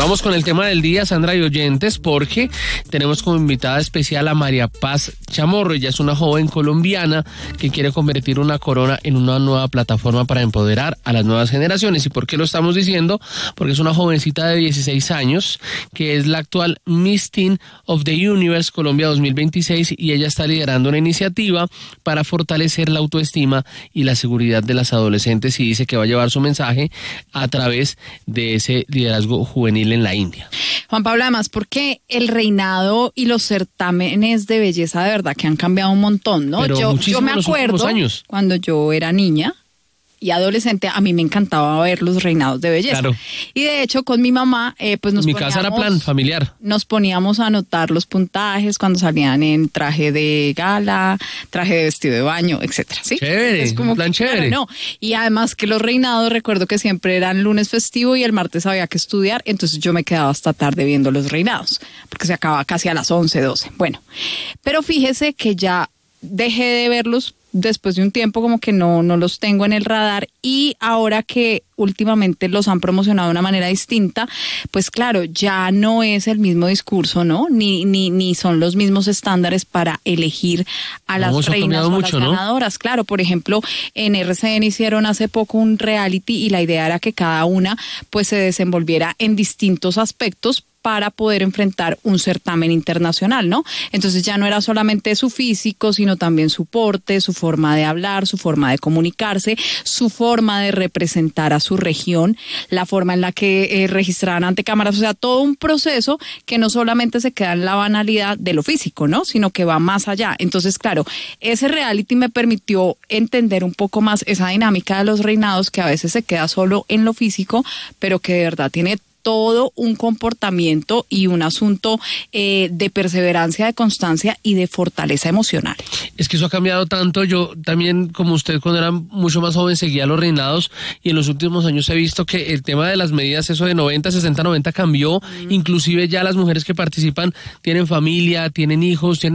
vamos con el tema del día, Sandra y oyentes, porque tenemos como invitada especial a María Paz Chamorro. Ella es una joven colombiana que quiere convertir una corona en una nueva plataforma para empoderar a las nuevas generaciones. ¿Y por qué lo estamos diciendo? Porque es una jovencita de 16 años que es la actual Miss Teen of the Universe Colombia 2026 y ella está liderando una iniciativa para fortalecer la autoestima y la seguridad de las adolescentes y dice que va a llevar su mensaje a través de ese liderazgo juvenil en la India. Juan Pablo, además, porque el reinado y los certámenes de belleza de verdad que han cambiado un montón, ¿no? Pero yo me acuerdo cuando yo era niña y adolescente, a mí me encantaba ver los reinados de belleza. Claro. Y de hecho, con mi mamá, pues mi casa era plan familiar. Nos poníamos a anotar los puntajes cuando salían en traje de gala, traje de vestido de baño, etcétera, ¿sí? Chévere, es como plan chévere. Claro, no. Y además que los reinados, recuerdo que siempre eran lunes festivo y el martes había que estudiar, entonces yo me quedaba hasta tarde viendo los reinados, porque se acababa casi a las 11, 12. Bueno, pero fíjese que ya dejé de verlos después de un tiempo, como que no los tengo en el radar, y ahora que últimamente los han promocionado de una manera distinta, pues claro, ya no es el mismo discurso, ¿no? Ni son los mismos estándares para elegir a las reinas o mucho, las ganadoras. ¿No? Claro, por ejemplo, en RCN hicieron hace poco un reality y la idea era que cada una pues se desenvolviera en distintos aspectos para poder enfrentar un certamen internacional, ¿no? Entonces ya no era solamente su físico, sino también su porte, su forma de hablar, su forma de comunicarse, su forma de representar a su región, la forma en la que registraban ante cámaras, o sea, todo un proceso que no solamente se queda en la banalidad de lo físico, ¿no? Sino que va más allá. Entonces, claro, ese reality me permitió entender un poco más esa dinámica de los reinados que a veces se queda solo en lo físico, pero que de verdad tiene todo un comportamiento y un asunto de perseverancia, de constancia y de fortaleza emocional. Es que eso ha cambiado tanto. Yo también, como usted, cuando era mucho más joven, seguía los reinados y en los últimos años he visto que el tema de las medidas, eso de 90, 60, 90 cambió. Inclusive ya las mujeres que participan tienen familia, tienen hijos, tienen